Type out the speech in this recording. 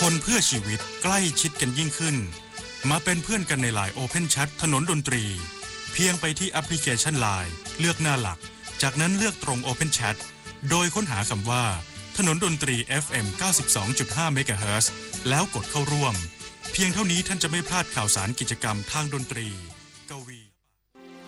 คนเพื่อชีวิตใกล้ชิดกันยิ่งขึ้นมาเป็นเพื่อนกันใน LINE Open Chat ถนนดนตรีเพียงไปที่แอปพลิเคชัน LINE เลือกหน้าหลักจากนั้นเลือกตรง Open Chat โดยค้นหาคำว่าถนนดนตรี FM 92.5 MHz แล้วกดเข้าร่วมเพียงเท่านี้ท่านจะไม่พลาดข่าวสารกิจกรรมทางดนตรีกวี